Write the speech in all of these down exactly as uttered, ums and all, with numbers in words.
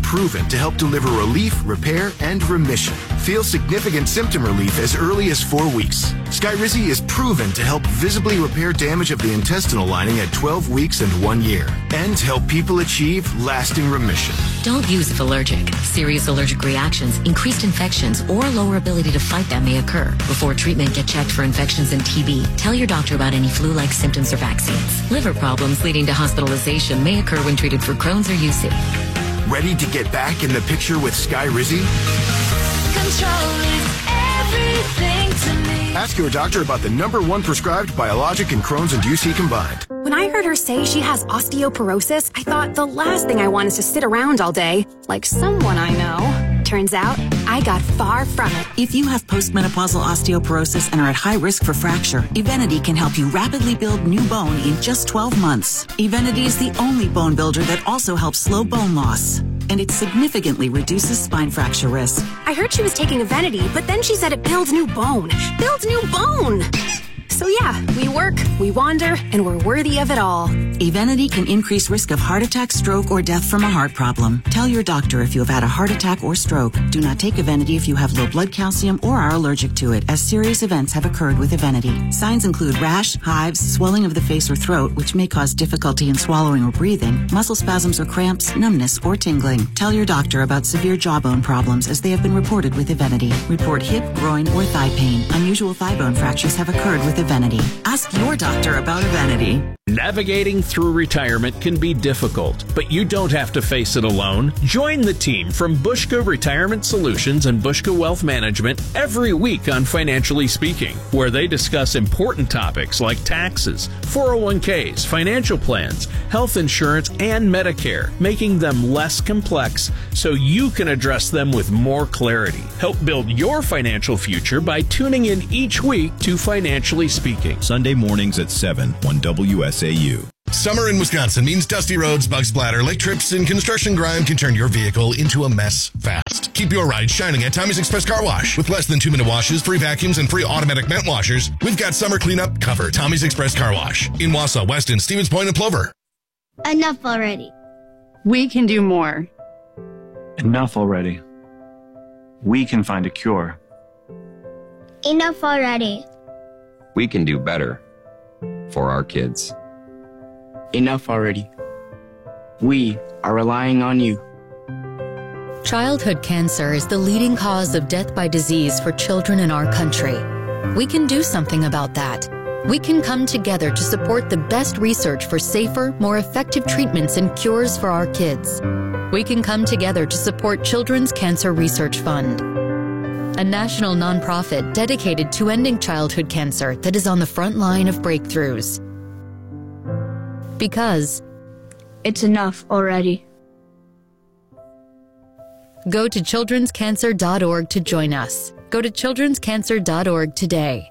proven to help deliver relief, repair, and remission. Feel significant symptom relief as early as four weeks. Skyrizi is proven to help visibly repair damage of the intestinal lining at twelve weeks and one year, and help people achieve lasting remission. Don't use if allergic. Serious allergic reactions, increased infections, or lower ability to fight them may occur. Before treatment, get checked for infections and T B. Tell your doctor about any flu-like symptoms or vaccines. Liver problems leading to hospitalization may occur when treated for Crohn's or U C. Ready to get back in the picture with Skyrizi? Control is everything to me. Ask your doctor about the number one prescribed biologic in Crohn's and U C combined. When I heard her say she has osteoporosis, I thought the last thing I want is to sit around all day, like someone I know. Turns out, I got far from it. If you have postmenopausal osteoporosis and are at high risk for fracture, Evenity can help you rapidly build new bone in just twelve months. Evenity is the only bone builder that also helps slow bone loss, and it significantly reduces spine fracture risk. I heard she was taking Evenity, but then she said it builds new bone. Builds new bone! So yeah, we work, we wander, and we're worthy of it all. Evenity can increase risk of heart attack, stroke, or death from a heart problem. Tell your doctor if you have had a heart attack or stroke. Do not take Evenity if you have low blood calcium or are allergic to it, as serious events have occurred with Evenity. Signs include rash, hives, swelling of the face or throat, which may cause difficulty in swallowing or breathing, muscle spasms or cramps, numbness, or tingling. Tell your doctor about severe jawbone problems, as they have been reported with Evenity. Report hip, groin, or thigh pain. Unusual thigh bone fractures have occurred with Evenity. Ask your doctor about Evenity. Navigating through retirement can be difficult, but you don't have to face it alone. Join the team from Bushka Retirement Solutions and Bushka Wealth Management every week on Financially Speaking, where they discuss important topics like taxes, four oh one k's, financial plans, health insurance, and Medicare, making them less complex so you can address them with more clarity. Help build your financial future by tuning in each week to Financially Speaking. Sunday mornings at seven on W S A U. Summer in Wisconsin means dusty roads, bug splatter, lake trips, and construction grime can turn your vehicle into a mess fast. Keep your ride shining at Tommy's Express Car Wash. With less than two-minute washes, free vacuums, and free automatic vent washers, we've got summer cleanup covered. Tommy's Express Car Wash in Wausau, Weston, Stevens Point, and Plover. Enough already. We can do more. Enough already. We can find a cure. Enough already. We can do better for our kids. Enough already. We are relying on you. Childhood cancer is the leading cause of death by disease for children in our country. We can do something about that. We can come together to support the best research for safer, more effective treatments and cures for our kids. We can come together to support Children's Cancer Research Fund, a national nonprofit dedicated to ending childhood cancer that is on the front line of breakthroughs. Because it's enough already. Go to children's cancer dot org to join us. Go to children's cancer dot org today.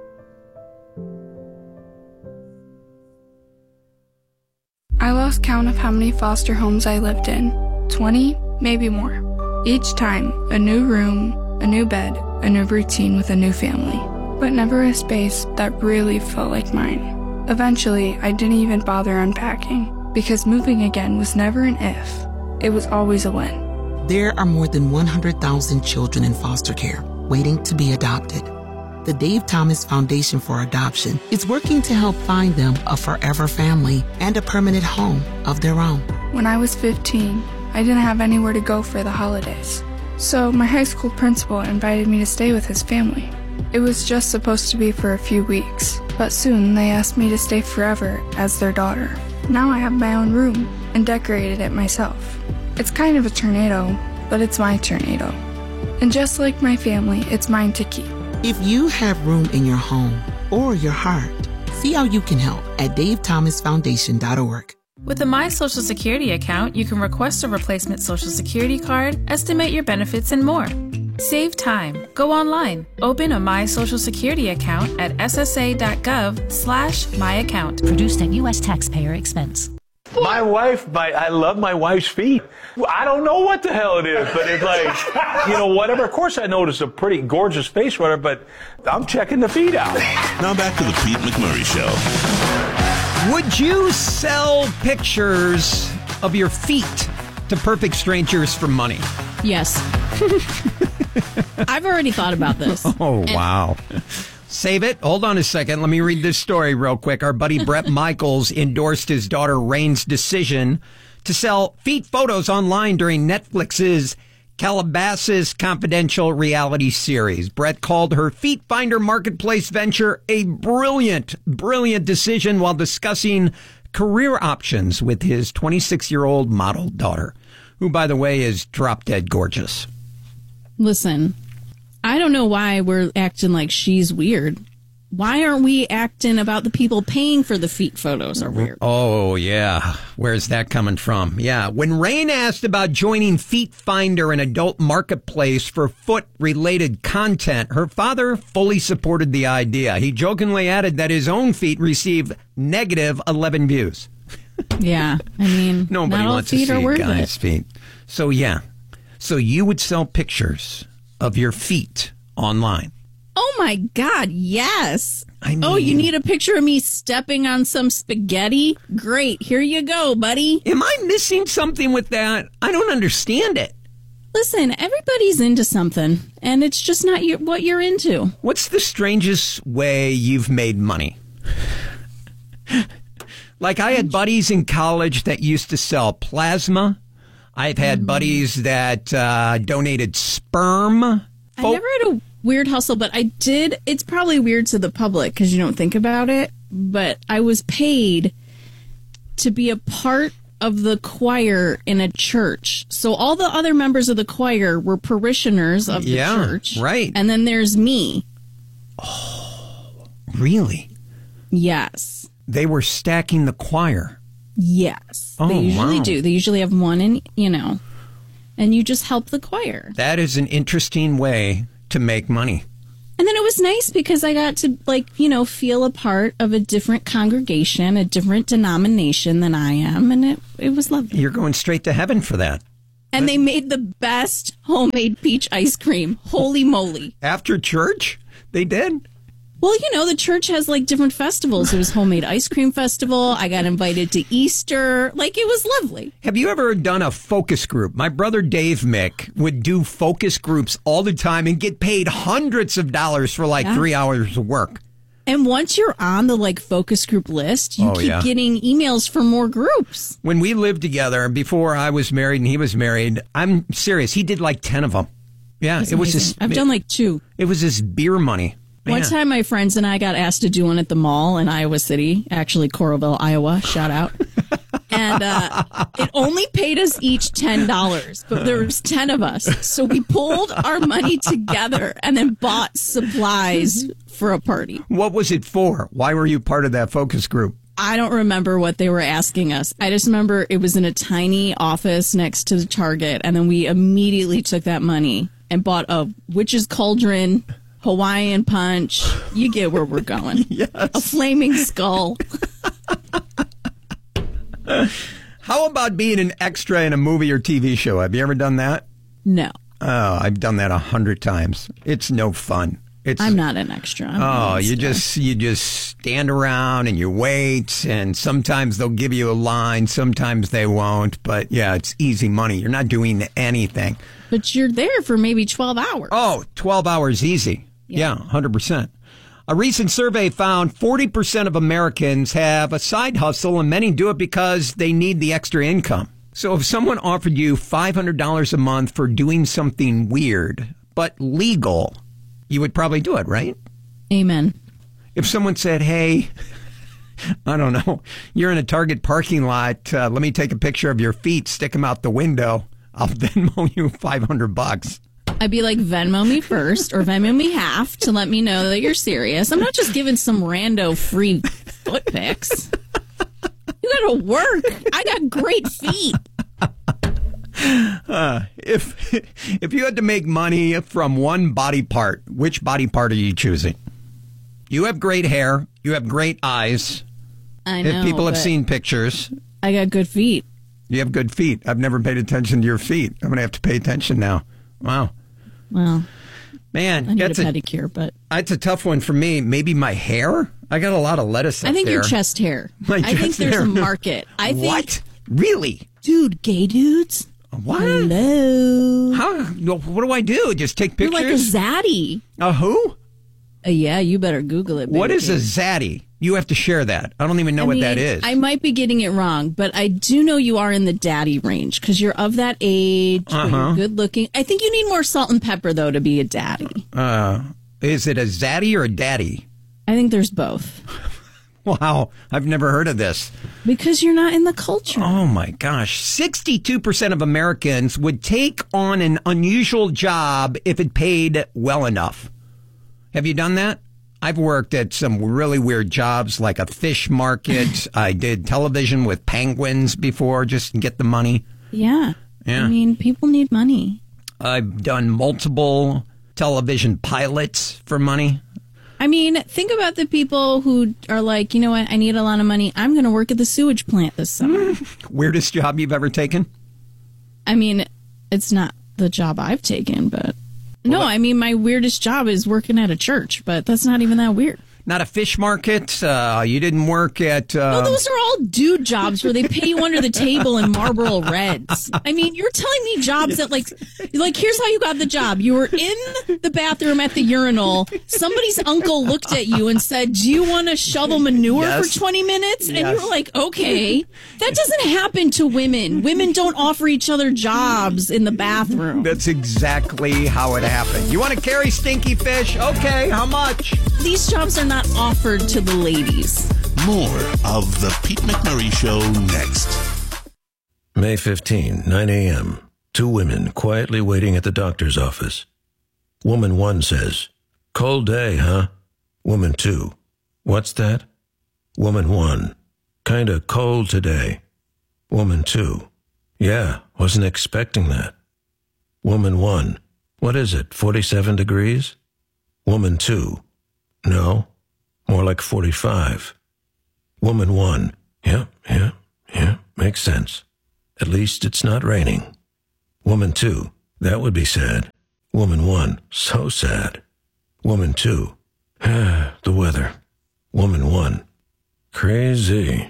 I lost count of how many foster homes I lived in. twenty, maybe more. Each time, a new room, a new bed, a new routine with a new family. But never a space that really felt like mine. Eventually, I didn't even bother unpacking, because moving again was never an if. It was always a when. There are more than one hundred thousand children in foster care waiting to be adopted. The Dave Thomas Foundation for Adoption is working to help find them a forever family and a permanent home of their own. When I was fifteen, I didn't have anywhere to go for the holidays. So my high school principal invited me to stay with his family. It was just supposed to be for a few weeks, but soon they asked me to stay forever as their daughter. Now I have my own room and decorated it myself. It's kind of a tornado, but it's my tornado. And just like my family, it's mine to keep. If you have room in your home or your heart, see how you can help at dave thomas foundation dot org. With a My Social Security account, you can request a replacement Social Security card, estimate your benefits, and more. Save time. Go online. Open a My Social Security account at s s a dot gov slash my account. Produced at U S taxpayer expense. My wife, my, I love my wife's feet. I don't know what the hell it is, but it's like, you know, whatever. Of course, I notice a pretty gorgeous face, whatever, but I'm checking the feet out. Now back to the Pete McMurray Show. Would you sell pictures of your feet to perfect strangers for money? Yes. I've already thought about this. Oh, And- wow. Save it. Hold on a second. Let me read this story real quick. Our buddy Brett Michaels endorsed his daughter Rain's decision to sell feet photos online during Netflix's Calabasas Confidential reality series. Brett called her Feet Finder marketplace venture a brilliant, brilliant decision while discussing career options with his twenty-six-year-old model daughter, who, by the way, is drop-dead gorgeous. Listen, I don't know why we're acting like she's weird. Why aren't we acting about the people paying for the feet photos are weird? Oh, yeah. Where's that coming from? Yeah. When Rain asked about joining Feet Finder, an adult marketplace for foot-related content, her father fully supported the idea. He jokingly added that his own feet received negative eleven views. Yeah. I mean, Nobody not all wants to feet see are a worth guy's it. feet. So, yeah. So you would sell pictures of your feet online. Oh, my God, yes. I mean, oh, you need a picture of me stepping on some spaghetti? Great. Here you go, buddy. Am I missing something with that? I don't understand it. Listen, everybody's into something, and it's just not your, what you're into. What's the strangest way you've made money? Like, I had buddies in college that used to sell plasma. I've had mm. buddies that uh, donated sperm. I never had a weird hustle, but I did. It's probably weird to the public because you don't think about it, but I was paid to be a part of the choir in a church. So all the other members of the choir were parishioners of the yeah, church. Right. And then there's me. Oh, really? Yes. They were stacking the choir. Yes. Oh, they usually wow. do. They usually have one in, you know, and you just help the choir. That is an interesting way to make money. And then it was nice because I got to, like, you know, feel a part of a different congregation, a different denomination than I am. And it, it was lovely. You're going straight to heaven for that. And they made the best homemade peach ice cream. Holy moly. After church? They did? Well, you know, the church has, like, different festivals. It was homemade ice cream festival. I got invited to Easter. Like, it was lovely. Have you ever done a focus group? My brother Dave Mick would do focus groups all the time and get paid hundreds of dollars for, like, yeah. three hours of work. And once you're on the, like, focus group list, you oh, keep yeah. getting emails for more groups. When we lived together, before I was married and he was married, I'm serious, he did, like, ten of them. Yeah, That's it was amazing. his, I've done, like, two. It was his beer money. Man. One time my friends and I got asked to do one at the mall in Iowa City, actually Coralville, Iowa, shout out. And uh, it only paid us each ten dollars, but there was ten of us. So we pulled our money together and then bought supplies for a party. What was it for? Why were you part of that focus group? I don't remember what they were asking us. I just remember it was in a tiny office next to the Target, and then we immediately took that money and bought a witch's cauldron, Hawaiian punch. You get where we're going. Yes. A flaming skull. How about being an extra in a movie or T V show? Have you ever done that? No. Oh, I've done that a hundred times. It's no fun. It's, I'm not an extra. I'm oh, an you extra. just you just stand around and you wait, and sometimes they'll give you a line, sometimes they won't. But yeah, it's easy money. You're not doing anything. But you're there for maybe twelve hours. Oh, twelve hours easy. Yeah, yeah one hundred percent. A recent survey found forty percent of Americans have a side hustle, and many do it because they need the extra income. So if someone offered you five hundred dollars a month for doing something weird but legal, you would probably do it, right? Amen. If someone said, hey, I don't know, you're in a Target parking lot, uh, let me take a picture of your feet, stick them out the window, I'll Venmo you five hundred bucks. I'd be like, Venmo me first or Venmo me half to let me know that you're serious. I'm not just giving some rando free foot pics. You gotta work. I got great feet. Uh, if if you had to make money from one body part, which body part are you choosing? You have great hair. You have great eyes. I know. If people have but seen pictures. I got good feet. You have good feet. I've never paid attention to your feet. I'm going to have to pay attention now. Wow. Well, man, I need that's a pedicure, but that's a tough one for me. Maybe my hair. I got a lot of lettuce up I think there. your chest hair. My I chest think there's hair. a market. I think, what? Really? Dude, gay dudes What? Hello. How? What do I do? Just take pictures? You're like a zaddy. A who? Uh, yeah, you better Google it. Baby. What is a zaddy? You have to share that. I don't even know I what mean, that is. I might be getting it wrong, but I do know you are in the daddy range because you're of that age. Uh-huh. You're good looking. I think you need more salt and pepper, though, to be a daddy. Uh, is it a zaddy or a daddy? I think there's both. Wow, I've never heard of this. Because you're not in the culture. Oh, my gosh. sixty-two percent of Americans would take on an unusual job if it paid well enough. Have you done that? I've worked at some really weird jobs, like a fish market. I did television with penguins before, just to get the money. Yeah. Yeah. I mean, people need money. I've done multiple television pilots for money. I mean, think about the people who are like, you know what, I need a lot of money. I'm going to work at the sewage plant this summer. Weirdest job you've ever taken? I mean, it's not the job I've taken, but... No, I mean, my weirdest job is working at a church, but that's not even that weird. Not a fish market? Uh, you didn't work at... Uh... No, those are all dude jobs where they pay you under the table in Marlboro Reds. I mean, you're telling me jobs that, like, like, here's how you got the job. You were in the bathroom at the urinal. Somebody's uncle looked at you and said, do you want to shovel manure Yes. for twenty minutes? Yes. And you were like, okay. That doesn't happen to women. Women don't offer each other jobs in the bathroom. That's exactly how it happened. You want to carry stinky fish? Okay, how much? These jobs are not offered to the ladies. More of the Pete McMurray Show next. May fifteenth, nine a.m. Two women quietly waiting at the doctor's office. Woman one says, "Cold day, huh?" Woman two, "What's that?" Woman one, "Kinda cold today." Woman two, "Yeah, wasn't expecting that." Woman one, "What is it, forty-seven degrees?" Woman two, "No, more like forty-five. Woman one, "Yeah, yeah, yeah, makes sense. At least it's not raining." Woman two, "That would be sad." Woman one, "So sad." Woman two, "Ah, the weather." Woman one, "Crazy."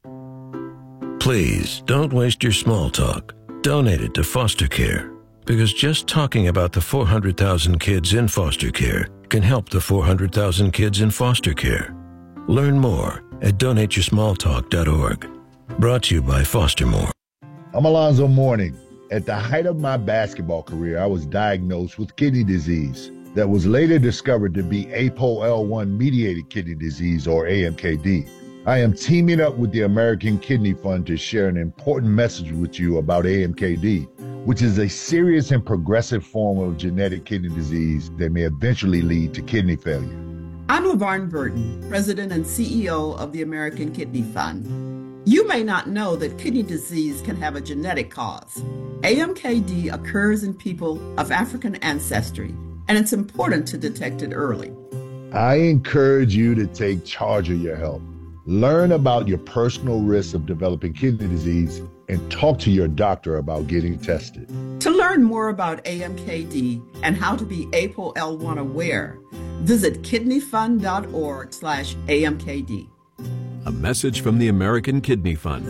Please, don't waste your small talk. Donate it to foster care. Because just talking about the four hundred thousand kids in foster care can help the four hundred thousand kids in foster care. Learn more at donate your small talk dot org. Brought to you by Foster More. I'm Alonzo Mourning. At the height of my basketball career, I was diagnosed with kidney disease that was later discovered to be A P O L one mediated kidney disease, or A M K D. I am teaming up with the American Kidney Fund to share an important message with you about A M K D, which is a serious and progressive form of genetic kidney disease that may eventually lead to kidney failure. I'm LaVarn Burton, President and C E O of the American Kidney Fund. You may not know that kidney disease can have a genetic cause. A M K D occurs in people of African ancestry, and it's important to detect it early. I encourage you to take charge of your health. Learn about your personal risks of developing kidney disease and talk to your doctor about getting tested. To learn more about A M K D and how to be A P O L one aware, visit kidney fund dot org slash A M K D. A message from the American Kidney Fund.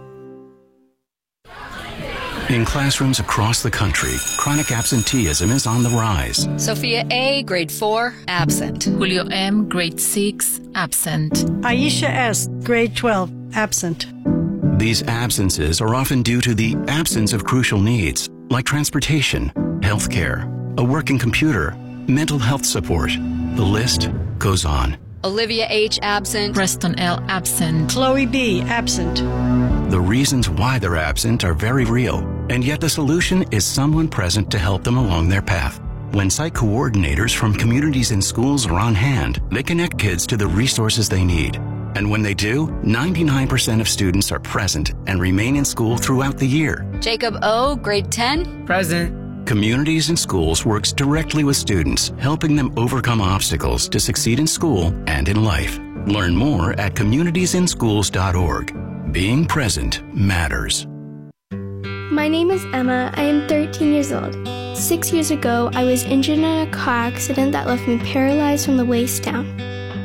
In classrooms across the country, chronic absenteeism is on the rise. Sophia A., grade four, absent. Julio M., grade six, absent. Aisha S., grade twelve, absent. These absences are often due to the absence of crucial needs, like transportation, health care, a working computer, mental health support. The list goes on. Olivia H., absent. Preston L., absent. Chloe B., absent. The reasons why they're absent are very real, and yet the solution is someone present to help them along their path. When site coordinators from communities and schools are on hand, they connect kids to the resources they need. And when they do, ninety-nine percent of students are present and remain in school throughout the year. Jacob O., grade ten. Present. Communities and Schools works directly with students, helping them overcome obstacles to succeed in school and in life. Learn more at communities in schools dot org. Being present matters. My name is Emma. I am thirteen years old. Six years ago, I was injured in a car accident that left me paralyzed from the waist down.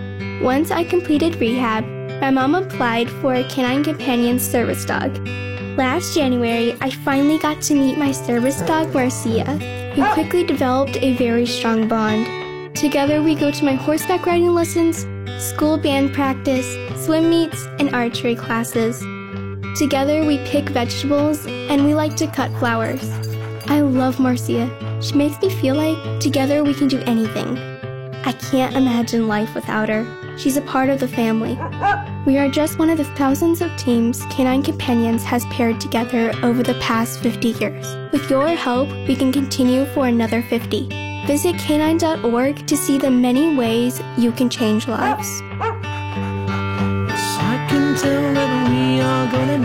Once I completed rehab, my mom applied for a canine companion service dog. Last January, I finally got to meet my service dog, Marcia, who quickly developed a very strong bond. Together, we go to my horseback riding lessons, school band practice, swim meets, and archery classes. Together, we pick vegetables, and we like to cut flowers. I love Marcia. She makes me feel like together we can do anything. I can't imagine life without her. She's a part of the family. We are just one of the thousands of teams Canine Companions has paired together over the past fifty years. With your help, we can continue for another fifty. Visit canine dot org to see the many ways you can change lives. I can tell that we are gonna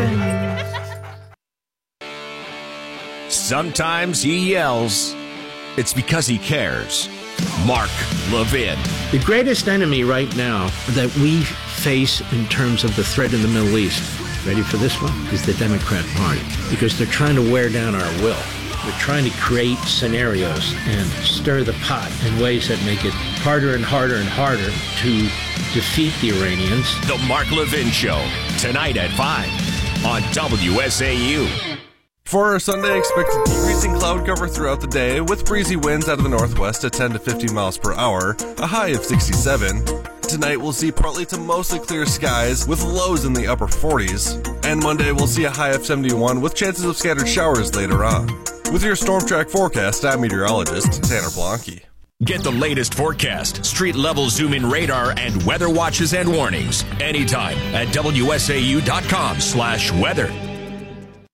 be friends. Sometimes he yells. It's because he cares. Mark Levin. The greatest enemy right now that we face in terms of the threat in the Middle East, ready for this one, is the Democrat Party. Because they're trying to wear down our will. They're trying to create scenarios and stir the pot in ways that make it harder and harder and harder to defeat the Iranians. The Mark Levin Show, tonight at five on W S A U. For our Sunday, expect decreasing cloud cover throughout the day with breezy winds out of the northwest at ten to fifteen miles per hour, a high of sixty-seven. Tonight we'll see partly to mostly clear skies with lows in the upper forties. And Monday we'll see a high of seventy-one with chances of scattered showers later on. With your Storm Track forecast, I'm meteorologist Tanner Blanke. Get the latest forecast, street-level zoom-in radar, and weather watches and warnings anytime at W S A U dot com slash weather.